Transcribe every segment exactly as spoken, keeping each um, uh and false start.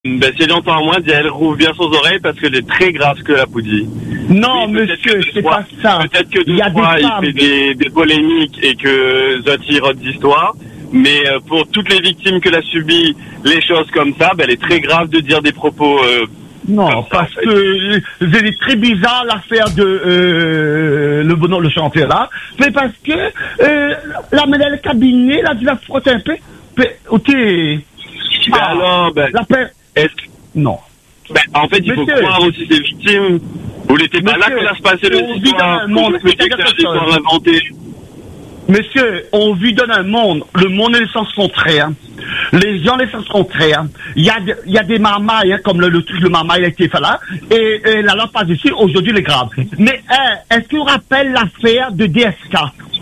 Ben, si elle entend moins, elle rouvre bien son oreille parce que c'est très grave ce que la Pou dit. Non, oui, monsieur, c'est pas ça. Peut-être que deux fois, il fait des, des polémiques et que j'attire d'histoire. Mais euh, pour toutes les victimes que a subi les choses comme ça, ben, elle est très grave de dire des propos. Euh, non, ça, parce en fait. que c'est très bizarre l'affaire de euh, le bonhomme, le chanteur là. Mais parce que euh, la mêlée le cabinet, là, tu la frottes un peu. Ok. Ben Ah, alors, ben, la paix. est-ce que... Non. Ben, en fait, il faut Monsieur. croire aussi ces victimes. Vous n'étiez pas là Monsieur, quand ça se passait on le vit dans histoire. un monde- Vous mettez que c'est une histoire inventée. Monsieur, on vit dans un monde, le monde est le sens contraire. Les gens, les sens contraires. Il y a, de- il y a des marmailles, hein, comme le, le truc, le marmaille a été fait là, et, et la lampe passe dessus, aujourd'hui, les grave. Mais, hein, est-ce qu'on rappelle l'affaire de D S K?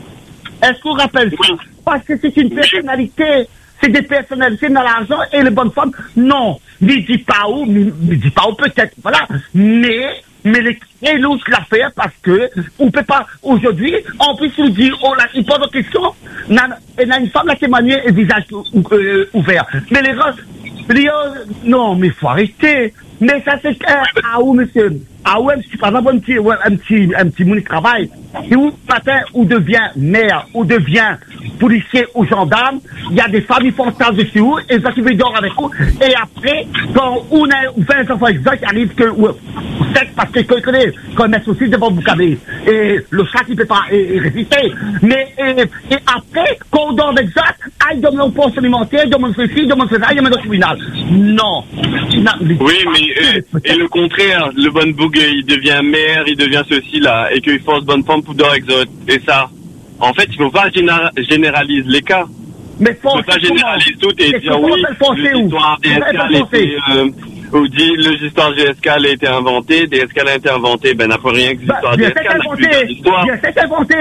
Est-ce qu'on rappelle ça? Oui. Parce que c'est une personnalité. C'est des personnalités dans l'argent et les bonnes femmes. Non. Ne dis pas où, ne dis pas où peut-être. Voilà. Mais, mais les très louche l'affaire parce que, on peut pas, aujourd'hui, en plus, on dit, oh là, il pose des questions. Il y a une femme, la témoigné, et visage euh, ouvert. Mais les roses, les roses, non, mais faut arrêter. Mais ça, c'est, euh, ah où, monsieur? Ah ouais, si par exemple, un petit, ouais, un petit, un petit monde qui travaille. Et où, matin, ou devient maire, ou devient policier ou gendarme, il y a des femmes, ils font stage dessus, et ça qui veut dormir avec vous. Et après, quand on a, on fait un enfant exact, il arrive que, ou, c'est parce que, quand connaît, quand on met aussi devant vous cabez. Et le chat, il peut pas, et, et résister. Mais, et, et après, quand on dort exact, ah, il demande un poste alimentaire, il demande ceci, il demande cela, il demande au tribunal. Non. Non, mais- Oui, mais euh, et le contraire, le bon bougue, il devient maire, il devient ceci là, et qu'il force bonne femme pour dehors exote. Et ça, en fait, il faut pas généra- généraliser les cas. Mais Il faut pas généraliser tout et Mais dire comment oui, ça le penser où? l'histoire D S K Comment ça a le été, euh, ou dit l'histoire G S K a été inventée, D S K a été inventée, ben n'a pas rien que Bah, l'histoire bien D S K c'est n'a plus inventé, d'histoire. bien c'est inventé,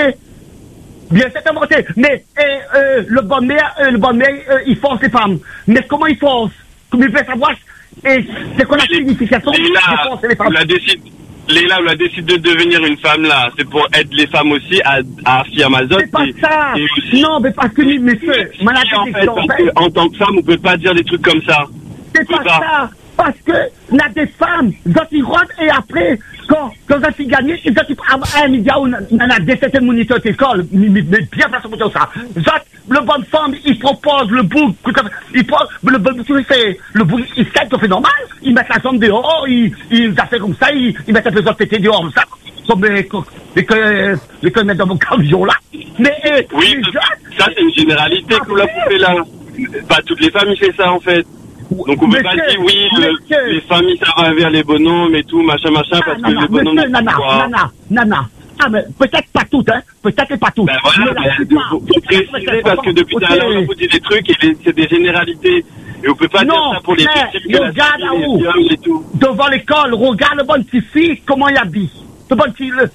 bien c'est inventé. Mais euh, euh, le bon maire, euh, le bon maire, euh, il force les femmes. Mais comment il force? Comme il fait savoir, et c'est quoi la signification de Léla, forcer les vous femmes? la décide, Léla, vous a décidé de devenir une femme là, c'est pour aider les femmes aussi à, à affirmer Azot. C'est pas et- ça. et aussi- Non, mais parce que monsieur, malade en fait, parce que, en tant que femme, on peut pas dire des trucs comme ça. c'est peut pas pas. ça. Parce que on a des femmes, quand ils rentrent et après, quand, quand ils gagnent, ils ont un média où on a des certaines moniteurs d'école, mais mais bien placé pour ça. Zot, le bonne femme, il propose le bouc, il propose, le bon il fait, le bouc, il sait qu'on fait normal, ils mettent la jambe dehors, ils, ils fait comme ça, ils, ils mettent un peu de pété dehors, comme ça, comme les, les, les, les, les mettent dans mon camion là. Mais, euh, Oui, les ça, autres, ça, c'est une généralité que vous la pouvez là. Pas toutes les familles font ça en fait. Donc on peut pas Monsieur, dire oui, le- monsieur. les familles ça va vers les bonhommes et tout, machin, machin, parce que Nana, les bonhommes monsieur, Nana, quoi. Nana, Nana. Ah, mais peut-être pas toutes, hein. Peut-être pas toutes. Ben voilà, Mais la ben, plupart. faut, faut préciser parce que depuis tout à l'heure, on vous dit des trucs et les- c'est des généralités. Et on peut pas Non, dire ça pour les mais victimes que la regarde famille, là-haut. les hommes et tout. Devant l'école, regarde le bon petit fille, comment il habille. Le bon petit, le.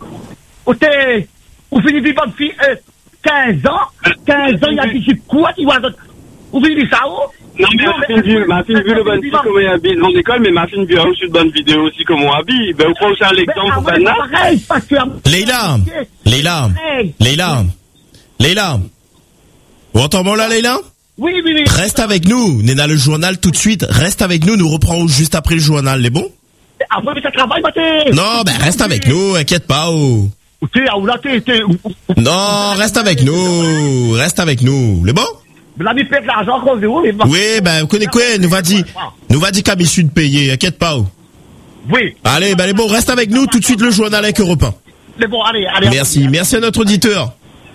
Où t'es, où finit le bonne fille, euh, quinze ans, quinze ans, il habille sur quoi, tu vois, où finit ça, où? Non, mais ma fille vu, ma fille vu le bon fille comment il habille dans l'école, mais ma fille vu aussi une bonne vidéo aussi comment on habille. Ben, on prend aussi un exemple pour Ben, Vanna. ah, pareil, parce que. Leïla, Leïla, Hey. Leïla, Leïla. Vous entendez là, Leïla? Oui, oui, oui. Reste avec nous. Néna, le journal tout de suite. Reste avec nous. Nous reprendrons juste après le journal. Les bons? Après, mais ça travaille, bah, t'es. Non, ben reste avec nous. Inquiète pas. Oh. Où t'es, où là, t'es, t'es. Non, reste avec nous. Reste avec nous. Les bons? Là, il perd de l'argent, qu'on veut, mais. Oui, ben, vous connaissez quoi? Nous va dire, nous va dire qu'à mission de payer. Inquiète pas. Oh. Oui. Allez, ben les bons, reste avec nous. Tout de suite le journal avec Europe un. Mais bon, allez, allez. Merci. Merci à notre auditeur.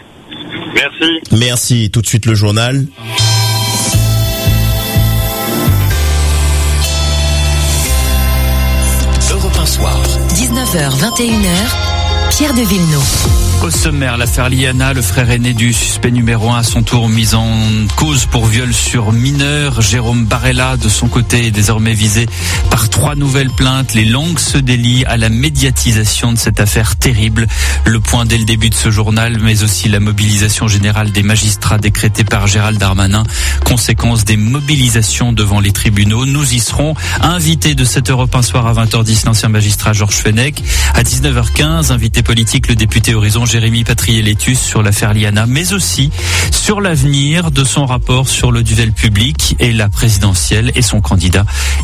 Merci. Merci. Tout de suite le journal. Europe un soir. dix-neuf heures vingt et une heures, Pierre de Villeneuve. Au sommaire, l'affaire Liana, le frère aîné du suspect numéro un à son tour mis en cause pour viol sur mineur. Jérôme Barella, de son côté, est désormais visé par trois nouvelles plaintes. Les langues se délient à la médiatisation de cette affaire terrible. Le point dès le début de ce journal, mais aussi la mobilisation générale des magistrats décrétée par Gérald Darmanin. Conséquence des mobilisations devant les tribunaux. Nous y serons. Invité de cette Europe un soir à vingt heures dix, l'ancien magistrat Georges Fenech. À dix-neuf heures quinze, invité politique, le député Horizon Jérémy Patrier-Létus sur l'affaire Liana, mais aussi sur l'avenir de son rapport sur le duel public et la présidentielle et son candidat